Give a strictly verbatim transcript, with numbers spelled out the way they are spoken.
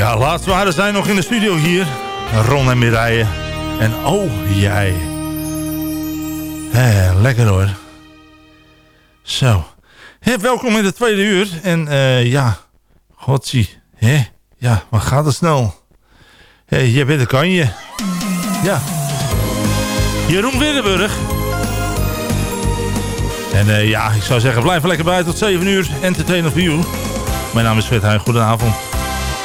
Ja, laatst waren zij nog in de studio hier. Ron en Mireille. En oh, jij. Hé, lekker hoor. Zo. Hey, welkom in de tweede uur. En uh, ja, godsie. Hé, ja, wat gaat het snel. Hé, hey, je bent er kan je. Ja. Jeroen Widdenburg. En uh, ja, ik zou zeggen, blijf lekker bij tot zeven uur. Entertainer for you. Mijn naam is Fred Heijn. Goedenavond.